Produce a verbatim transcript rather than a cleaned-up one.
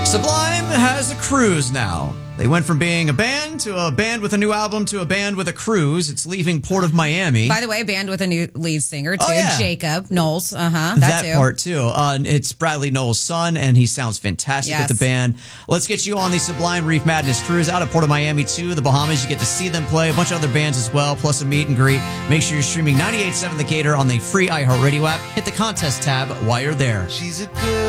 Sublime has a cruise now. They went from being a band to a band with a new album to a band with a cruise. It's leaving Port of Miami. By the way, a band with a new lead singer, too. Oh, yeah. Jacob Knowles. Uh-huh. That, That too. part, too. Uh, it's Bradley Knowles' son, and he sounds fantastic Yes. with the band. Let's get you on the Sublime Reef Madness cruise out of Port of Miami to the Bahamas. You get to see them play, a bunch of other bands as well, plus a meet and greet. Make sure you're streaming ninety-eight point seven The Gator on the free iHeartRadio app. Hit the contest tab while you're there. She's a good